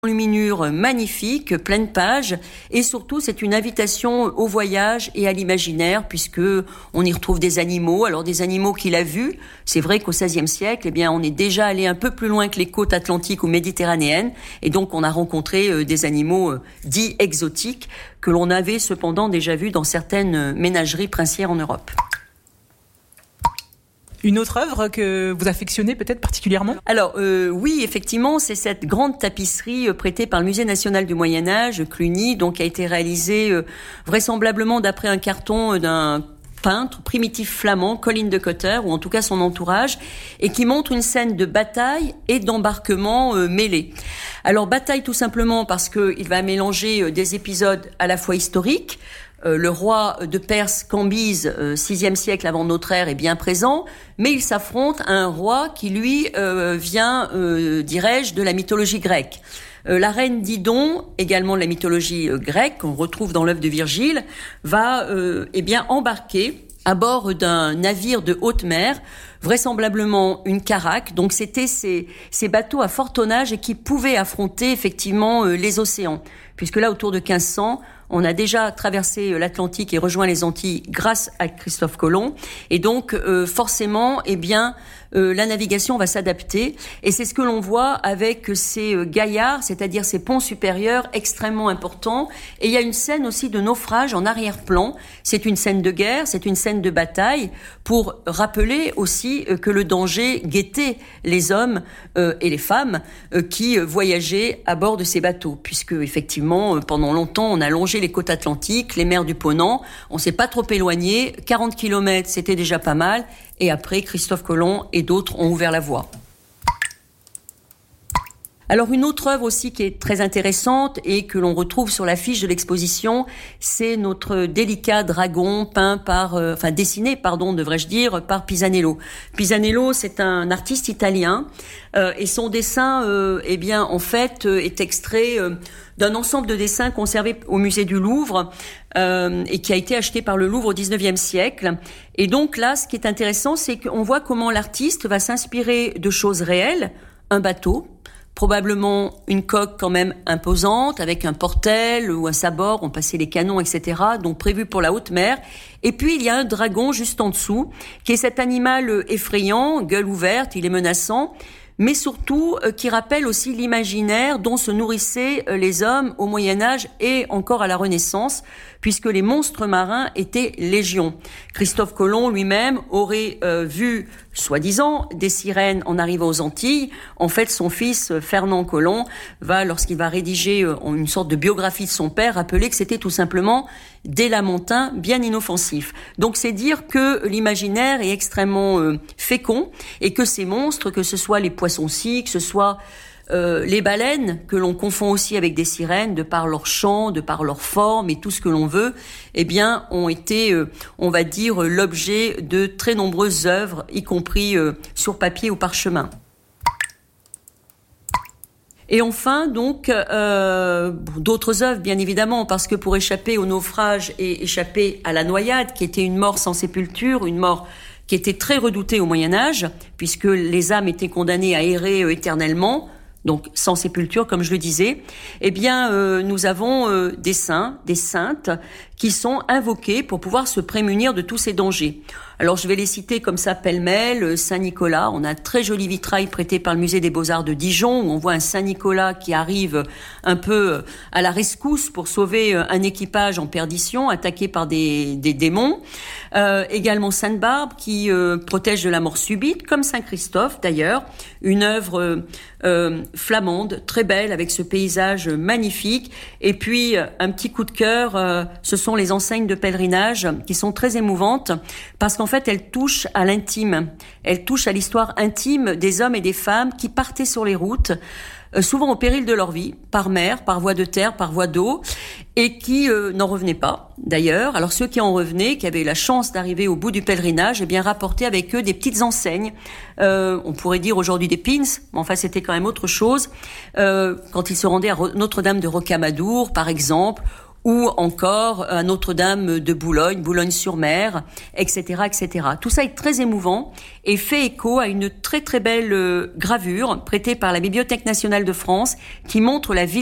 Enluminure magnifique, pleine page, et surtout c'est une invitation au voyage et à l'imaginaire, puisque on y retrouve des animaux. Alors des animaux qu'il a vus. C'est vrai qu'au XVIe siècle, eh bien on est déjà allé un peu plus loin que les côtes atlantiques ou méditerranéennes, et donc on a rencontré des animaux dits exotiques que l'on avait cependant déjà vus dans certaines ménageries princières en Europe. Une autre œuvre que vous affectionnez peut-être particulièrement ? Alors oui, effectivement, c'est cette grande tapisserie prêtée par le Musée national du Moyen-Âge, Cluny, donc qui a été réalisée vraisemblablement d'après un carton d'un peintre primitif flamand, Colin de Cotter, ou en tout cas son entourage, et qui montre une scène de bataille et d'embarquement mêlés. Alors bataille tout simplement parce qu'il va mélanger des épisodes à la fois historiques. Le roi de Perse, Cambyse, 6e siècle avant notre ère, est bien présent, mais il s'affronte à un roi qui, lui, vient, dirais-je, de la mythologie grecque. La reine Didon, également de la mythologie grecque, qu'on retrouve dans l'œuvre de Virgile, va embarquer à bord d'un navire de haute mer, vraisemblablement une caraque. Donc c'était ces bateaux à fort tonnage et qui pouvaient affronter effectivement les océans. Puisque là, autour de 1500, on a déjà traversé l'Atlantique et rejoint les Antilles grâce à Christophe Colomb. Et donc, forcément, la navigation va s'adapter. Et c'est ce que l'on voit avec ces gaillards, c'est-à-dire ces ponts supérieurs extrêmement importants. Et il y a une scène aussi de naufrage en arrière-plan. C'est une scène de guerre, c'est une scène de bataille pour rappeler aussi que le danger guettait les hommes et les femmes qui voyageaient à bord de ces bateaux. Puisque, effectivement, pendant longtemps, on a longé les côtes atlantiques, les mers du Ponant. On s'est pas trop éloigné. 40 kilomètres, c'était déjà pas mal. Et après, Christophe Colomb et d'autres ont ouvert la voie. Alors une autre œuvre aussi qui est très intéressante et que l'on retrouve sur l'affiche de l'exposition, c'est notre délicat dragon dessiné, devrais-je dire, par Pisanello. Pisanello, c'est un artiste italien et son dessin, est extrait d'un ensemble de dessins conservés au musée du Louvre et qui a été acheté par le Louvre au XIXe siècle. Et donc là, ce qui est intéressant, c'est qu'on voit comment l'artiste va s'inspirer de choses réelles, un bateau, probablement une coque quand même imposante, avec un portel ou un sabord, on passait les canons, etc., donc prévu pour la haute mer. Et puis il y a un dragon juste en dessous, qui est cet animal effrayant, gueule ouverte, il est menaçant, mais surtout qui rappelle aussi l'imaginaire dont se nourrissaient les hommes au Moyen-Âge et encore à la Renaissance, puisque les monstres marins étaient légion. Christophe Colomb lui-même aurait vu, soi-disant, des sirènes en arrivant aux Antilles. En fait, son fils, Fernand Colomb, lorsqu'il va rédiger une sorte de biographie de son père, rappeler que c'était tout simplement des lamentins bien inoffensifs. Donc c'est dire que l'imaginaire est extrêmement fécond et que ces monstres, que ce soit les poissons-ci, que ce soit les baleines, que l'on confond aussi avec des sirènes, de par leur chant, de par leur forme et tout ce que l'on veut, ont été, l'objet de très nombreuses œuvres, y compris sur papier ou parchemin. Et enfin, donc, d'autres œuvres, bien évidemment, parce que pour échapper au naufrage et échapper à la noyade, qui était une mort sans sépulture, une mort qui était très redoutée au Moyen-Âge, puisque les âmes étaient condamnées à errer éternellement, donc sans sépulture, comme je le disais, nous avons des saints, des saintes, qui sont invoqués pour pouvoir se prémunir de tous ces dangers. Alors je vais les citer comme ça pêle-mêle. Saint-Nicolas, on a un très joli vitrail prêté par le musée des Beaux-Arts de Dijon, où on voit un Saint-Nicolas qui arrive un peu à la rescousse pour sauver un équipage en perdition, attaqué par des démons. Également Sainte-Barbe qui protège de la mort subite, comme Saint-Christophe d'ailleurs, une œuvre flamande, très belle, avec ce paysage magnifique. Et puis un petit coup de cœur, ce sont les enseignes de pèlerinage qui sont très émouvantes, parce qu'en fait elles touchent à l'intime, elles touchent à l'histoire intime des hommes et des femmes qui partaient sur les routes, souvent au péril de leur vie, par mer, par voie de terre, par voie d'eau, et qui n'en revenaient pas d'ailleurs. Alors ceux qui en revenaient, qui avaient la chance d'arriver au bout du pèlerinage, rapportaient avec eux des petites enseignes, on pourrait dire aujourd'hui des pins, mais enfin c'était quand même autre chose, quand ils se rendaient à Notre-Dame de Rocamadour par exemple, ou encore à Notre-Dame de Boulogne, Boulogne-sur-Mer, etc., etc. Tout ça est très émouvant et fait écho à une très très belle gravure prêtée par la Bibliothèque nationale de France qui montre la ville